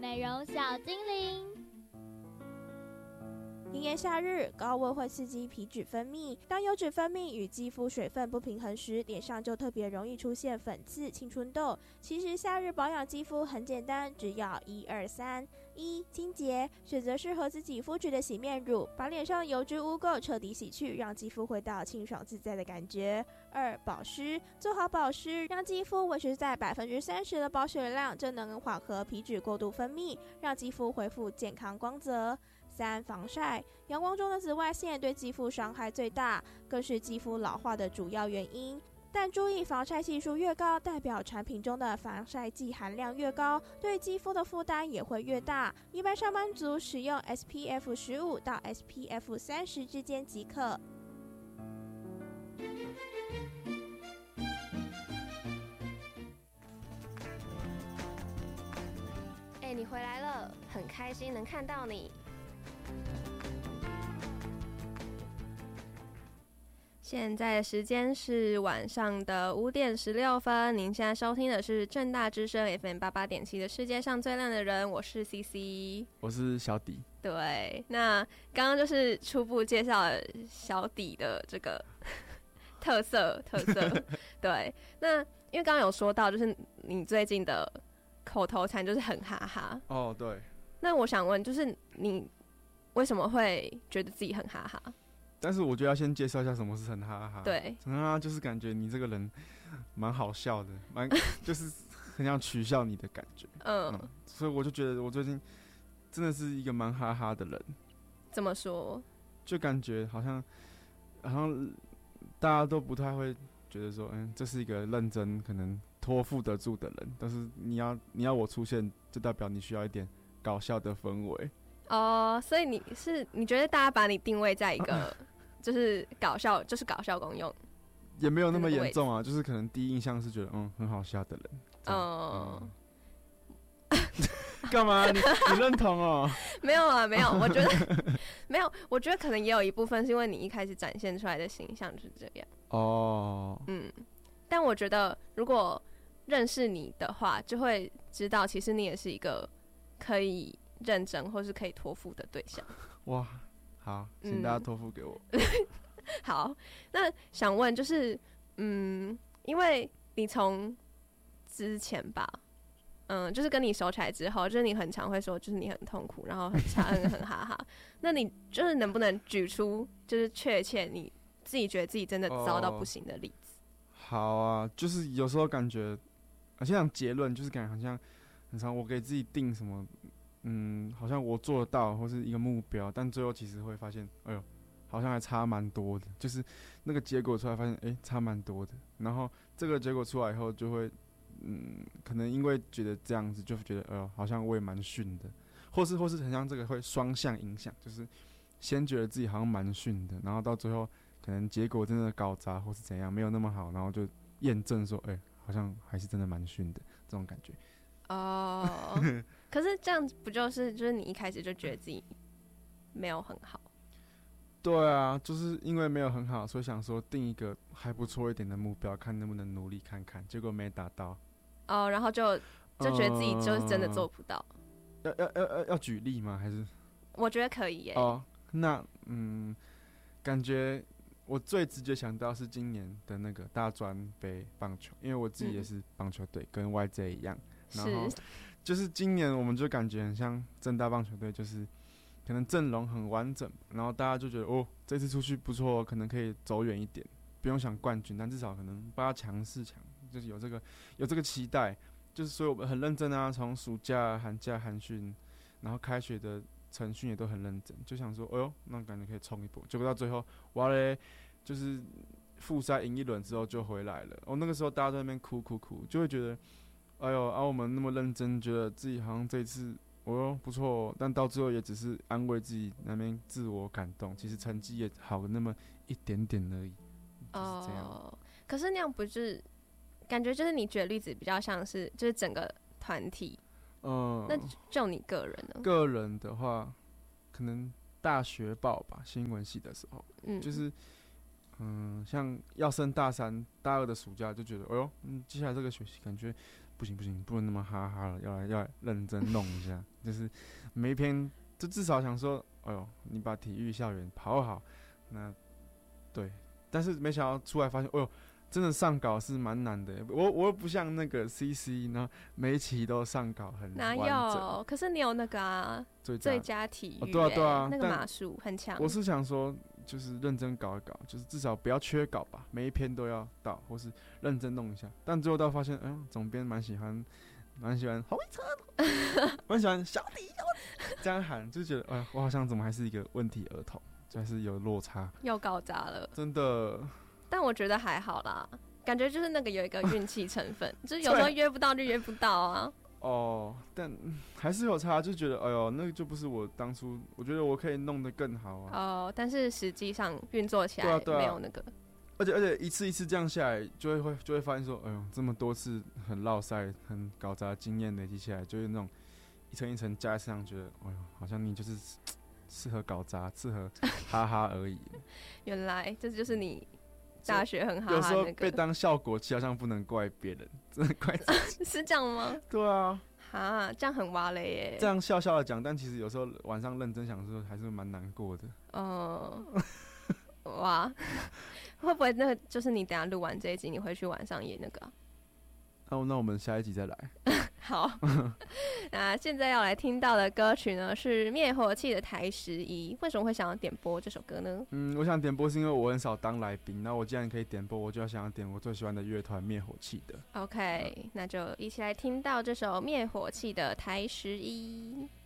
美容小精灵。 炎炎夏日，高温会刺激皮脂分泌，当油脂分泌与肌肤水分不平衡时，脸上就特别容易出现粉刺、青春痘。其实夏日保养肌肤很简单，只要1、2、3：一、清洁，选择适合自己肤质的洗面乳，把脸上油脂污垢彻底洗去，让肌肤回到清爽自在的感觉。2、保湿，做好保湿，让肌肤维持在30%的保水量，这能缓和皮脂过度分泌，让肌肤恢复健康光泽。3、防晒，阳光中的紫外线对肌肤伤害最大，更是肌肤老化的主要原因。但注意，防晒系数越高，代表产品中的防晒剂含量越高，对肌肤的负担也会越大。一般上班族使用 SPF15 到 SPF30 之间即可。 你回来了，很开心能看到你。现在的时间是晚上的5点16分，您现在收听的是政大之声 FM88.7 的世界上最亮的人，我是 CC， 我是小底。 对，那刚刚就是初步介绍了小底的这个特色，对，那因为刚刚有说到，就是你最近的口头禅就是很哈哈。 哦，对。 那我想问，就是你为什么会觉得自己很哈哈？ 但是我觉得要先介绍一下什么是很哈哈。 对， 很哈哈就是感觉你这个人蛮好笑的，就是很想取笑你的感觉。所以我就觉得我最近真的是一个蛮哈哈的人。 怎么说？就感觉好像大家都不太会觉得说，这是一个认真可能托付得住的人，但是你要我出现，就代表你需要一点搞笑的氛围。 所以你觉得大家把你定位在一个就是搞笑功用， 也没有那么严重啊，就是可能第一印象是觉得很好笑的人。干嘛？你认同哦？ 没有，我觉得没有，我觉得可能也有一部分是因为你一开始展现出来的形象就是这样。但我觉得如果认识你的话，就会知道其实你也是一个可以认真或是可以托付的对象。 哇，好，请大家托付给我。 好，那想问就是，因为你从之前吧，就是跟你熟起来之后，就是你很常会说，就是你很痛苦，然后很哈哈。那你就是能不能举出就是确切你自己觉得自己真的糟到不行的例子？ 好啊，就是有时候感觉，先讲结论，就是感觉好像很常我给自己定什么，好像我做得到或是一个目标，但最后其实会发现，哎呦，好像还差蛮多的，就是那个结果出来发现，差蛮多的。然后这个结果出来以后，就会，可能因为觉得这样子，就觉得，好像我也蛮逊的，或是很像这个会双向影响，就是先觉得自己好像蛮逊的，然后到最后。可能结果真的搞砸或是怎样没有那么好，然后就验证说，好像还是真的蛮逊的这种感觉。 可是这样不就是你一开始就觉得自己没有很好？ 对啊，就是因为没有很好，所以想说定一个还不错一点的目标，看能不能努力看看，结果没达到。 然后就觉得自己就是真的做不到。 要举例吗？还是？ 我觉得可以耶。 那感觉。我最直接想到是今年的那个大专杯棒球，因为我自己也是棒球队，跟 YJ 一样。然后就是今年我们就感觉很像政大棒球队，就是可能阵容很完整，然后大家就觉得这次出去不错，可能可以走远一点，不用想冠军，但至少可能8强4强，就是有这个期待。就是所以我们很认真啊，从暑假、寒假、寒训，然后开学的。晨训也都很认真，就想说，那感觉可以冲一波。结果到最后，哇嘞，就是复赛赢一轮之后就回来了。那个时候大家在那边哭，就会觉得，我们那么认真，觉得自己好像这一次，不错，但到最后也只是安慰自己，那边自我感动。其实成绩也好了那么一点点而已，就是这样。 可是那样不是感觉就是你举的例子比较像是就是整个团体。那就你个人呢？ 个人的话，可能大学报吧，新闻系的时候，就是像要升大3、大2的暑假，就觉得，接下来这个学期感觉不行，不能那么哈哈了，要来认真弄一下，就是每一篇就至少想说，哎呦，你把体育校园跑好，那对，但是没想到出来发现，哎呦，真的上稿是蛮难的。我又不像那个 CC， 然后每一期都上稿很完整。 哪有？可是你有那个啊，最佳体育、 对啊， 那个码数很强。 我是想说，就是认真搞一搞，就是至少不要缺稿吧，每一篇都要到，或是认真弄一下。但最后倒发现，总编蛮喜欢洪一晨，蛮喜欢小弟这样喊，就觉得，我好像怎么还是一个问题儿童，还是有落差， 又搞砸了， 真的。 但我觉得还好啦，感觉就是那个有一个运气成分，就是有时候约不到就约不到啊。 但还是有差，就觉得那个就不是我当初，我觉得我可以弄得更好啊。 但是实际上运作起来没有那个。 而且一次一次这样下来，就会发现说，这么多次很落赛、很搞砸经验累积起来，就是那种一层一层加在身上，觉得好像你就是适合搞砸、适合哈哈而已。原来这就是你大学很哈哈有时候被当效果器，好像不能怪别人，真的怪自己。 是这样吗？ 对啊。 这样很哇嘞耶。 这样笑笑的讲，但其实有时候晚上认真想的时候，还是蛮难过的。 哇，会不会那个就是你等一下录完这一集，你回去晚上也那个那我们下一集再来。 好，那现在要来听到的歌曲呢是灭火器的台11。为什么会想要点播这首歌呢？ 我想点播是因为我很少当来宾，那我既然可以点播，我就要想要点我最喜欢的乐团灭火器的。 OK，那就一起来听到这首灭火器的台11。